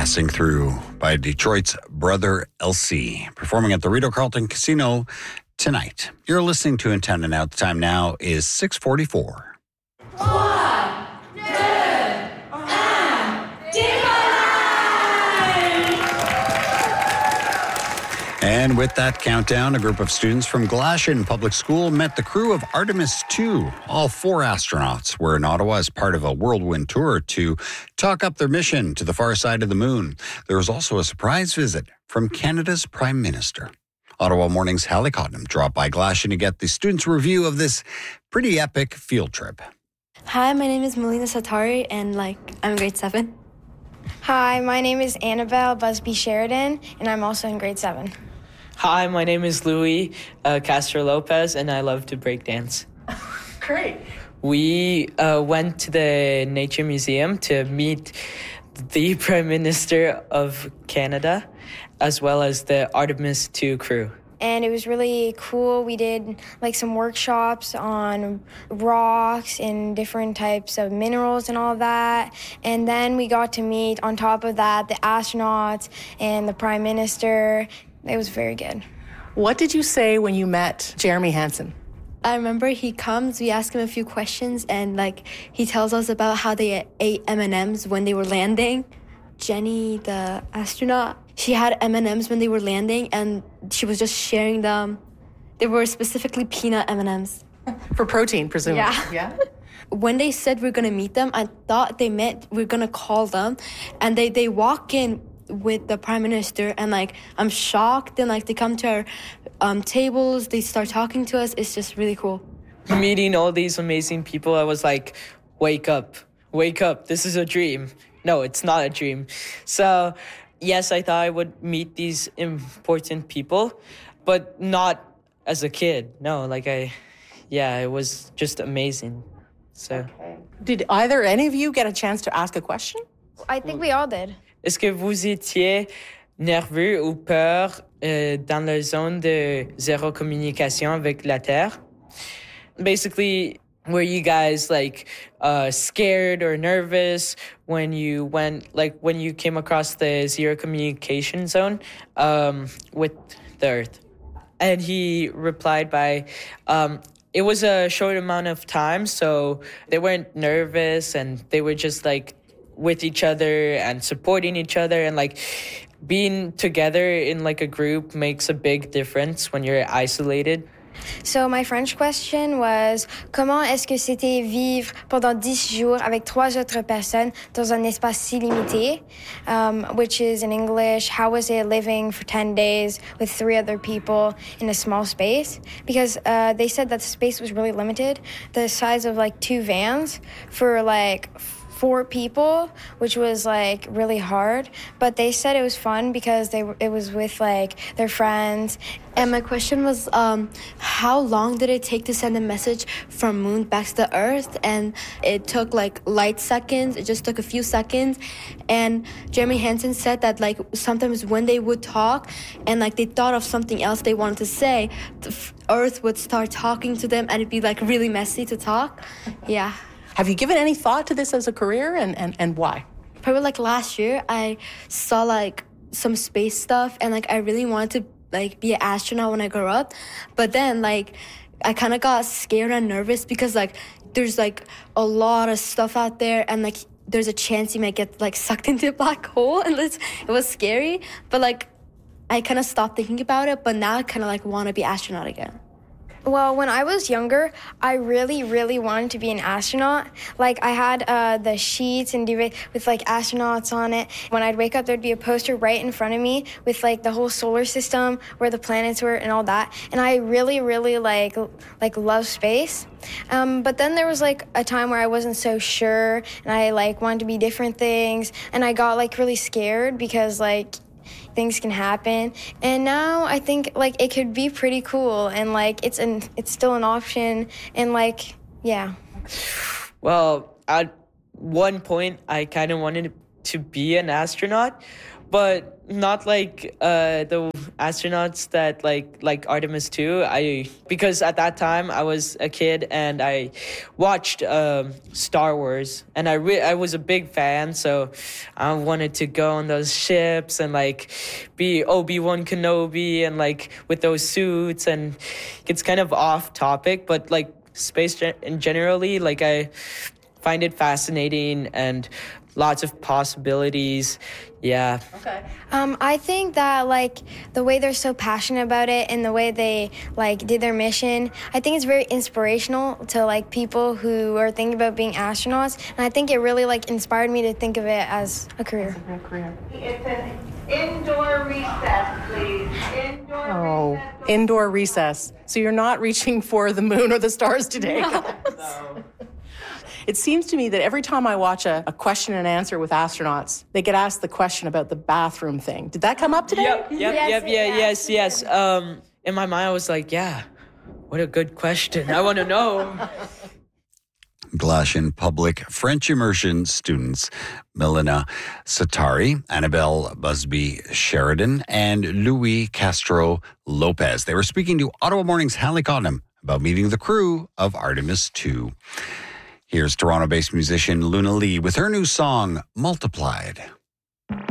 Passing Through by Detroit's Brother LC, performing at the Rideau Carlton Casino tonight. You're listening to In Town and Out. The time now is 6:44. And with that countdown, a group of students from Glashan Public School met the crew of Artemis II. All 4 astronauts were in Ottawa as part of a whirlwind tour to talk up their mission to the far side of the moon. There was also a surprise visit from Canada's Prime Minister. Ottawa Morning's Hallie Cotnam dropped by Glashan to get the students' review of this pretty epic field trip. Hi, my name is Melina Satari, and I'm in grade 7. Hi, my name is Annabelle Busby Sheridan, and I'm also in grade 7. Hi, my name is Louis Castro Lopez, and I love to break dance. Great. We went to the Nature Museum to meet the Prime Minister of Canada, as well as the Artemis II crew. And it was really cool. We did some workshops on rocks and different types of minerals and all of that. And then we got to meet, on top of that, the astronauts and the Prime Minister. It was very good. What did you say when you met Jeremy Hansen? I remember he comes, we ask him a few questions, and he tells us about how they ate M&Ms when they were landing. Jenny, the astronaut, she had M&Ms when they were landing, and she was just sharing them. They were specifically peanut M&Ms. For protein, presumably. Yeah. When they said we're going to meet them, I thought they meant we're going to call them. And they walk in with the Prime Minister, and I'm shocked. Then they come to our tables, they start talking to us. It's just really cool. Meeting all these amazing people, I was like, wake up, this is a dream. No, it's not a dream. So yes, I thought I would meet these important people, but not as a kid. No, it was just amazing. So, okay. Did either any of you get a chance to ask a question? I think we all did. Est-ce que vous étiez nerveux ou peur dans la zone de zéro communication avec la Terre? Basically, were you guys scared or nervous when you when you came across the zero communication zone with the Earth? And he replied by, it was a short amount of time, so they weren't nervous, and they were just with each other and supporting each other, and being together in a group makes a big difference when you're isolated. So my French question was, comment est-ce que c'était vivre pendant 10 jours avec 3 autres personnes dans un espace si limité? Which is in English, how was it living for 10 days with 3 other people in a small space? Because they said that the space was really limited, the size of 2 vans for 4 people, which was really hard, but they said it was fun because it was with their friends. And my question was, how long did it take to send a message from moon back to the Earth? And it took light seconds. It just took a few seconds. And Jeremy Hansen said that sometimes when they would talk and they thought of something else they wanted to say, the Earth would start talking to them, and it'd be really messy to talk. Yeah. Have you given any thought to this as a career, and why? Probably last year, I saw some space stuff, and I really wanted to be an astronaut when I grow up. But then I kind of got scared and nervous because there's a lot of stuff out there, and there's a chance you might get sucked into a black hole, and it was scary. But I kind of stopped thinking about it, but now I kind of want to be an astronaut again. Well, when I was younger, I really, really wanted to be an astronaut. I had the sheets and duvet with astronauts on it. When I'd wake up, there'd be a poster right in front of me with the whole solar system, where the planets were and all that. And I really, really love space. But then there was a time where I wasn't so sure, and I wanted to be different things, and I got really scared because things can happen. And now I think it could be pretty cool, and it's still an option, and yeah. Well, at one point I kind of wanted to be an astronaut, but not like the astronauts that like Artemis 2. Because at that time I was a kid and I watched Star Wars, and I was a big fan, so I wanted to go on those ships and like be Obi-Wan Kenobi and like with those suits. And it's kind of off topic, but like space in generally, like I find it fascinating and lots of possibilities. Yeah. Okay. I think that like the way they're so passionate about it and the way they like did their mission, I think it's very inspirational to like people who are thinking about being astronauts, and I think it really like inspired me to think of it as a career. It's an indoor recess, please. Indoor recess. So you're not reaching for the moon or the stars today. No. It seems to me that every time I watch a question and answer with astronauts, they get asked the question about the bathroom thing. Did that come up today? Yes. In my mind, I was like, yeah, what a good question. I want to know. Glashin Public French Immersion students Milena Satari, Annabelle Busby Sheridan, and Louis Castro Lopez. They were speaking to Ottawa Morning's Hallie Cotnam about meeting the crew of Artemis 2. Here's Toronto-based musician Luna Lee with her new song, Multiplied.